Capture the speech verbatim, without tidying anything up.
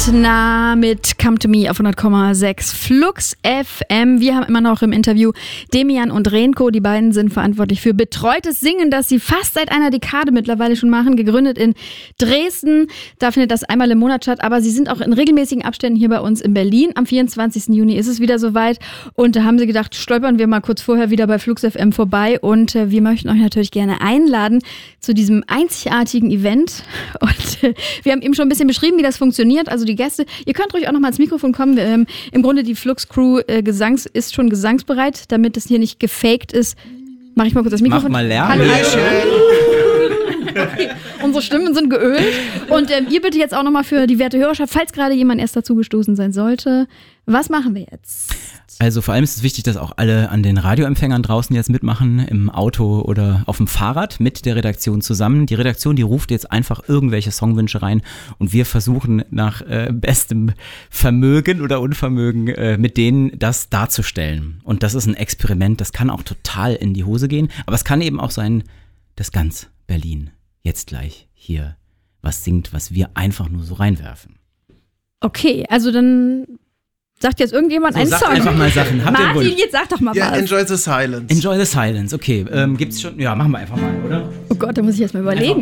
Na, mit Come to Me auf hundert Komma sechs Flux F M. Wir haben immer noch im Interview Demian und Renko. Die beiden sind verantwortlich für betreutes Singen, das sie fast seit einer Dekade mittlerweile schon machen. Gegründet in Dresden. Da findet das einmal im Monat statt. Aber sie sind auch in regelmäßigen Abständen hier bei uns in Berlin. Am vierundzwanzigsten Juni ist es wieder soweit. Und da haben sie gedacht, stolpern wir mal kurz vorher wieder bei Flux F M vorbei. Und äh, wir möchten euch natürlich gerne einladen zu diesem einzigartigen Event. Und äh, wir haben eben schon ein bisschen beschrieben, wie das funktioniert. Also die Gäste, ihr könnt ruhig auch noch mal ans Mikrofon kommen. Wir, ähm, Im Grunde die Flux-Crew äh, Gesangs ist schon gesangsbereit, damit es hier nicht gefaked ist. Mach ich mal kurz das Mikrofon. Mach mal Lärm. Hallo, okay. Unsere Stimmen sind geölt. Und ähm, ihr bitte jetzt auch noch mal für die werte Hörerschaft, falls gerade jemand erst dazugestoßen sein sollte, was machen wir jetzt? Also vor allem ist es wichtig, dass auch alle an den Radioempfängern draußen jetzt mitmachen, im Auto oder auf dem Fahrrad mit der Redaktion zusammen. Die Redaktion, die ruft jetzt einfach irgendwelche Songwünsche rein und wir versuchen nach äh, bestem Vermögen oder Unvermögen äh, mit denen das darzustellen. Und das ist ein Experiment, das kann auch total in die Hose gehen, aber es kann eben auch sein, dass ganz Berlin jetzt gleich hier was singt, was wir einfach nur so reinwerfen. Okay, also dann sagt jetzt irgendjemand so, einen sagt Song. Einfach mal Sachen. Habt Martin, ihr Wunsch? jetzt sag doch mal ja, was. Enjoy the Silence. Enjoy the Silence, okay. Ähm, gibt's schon? Ja, machen wir einfach mal, oder? Oh Gott, da muss ich jetzt mal überlegen.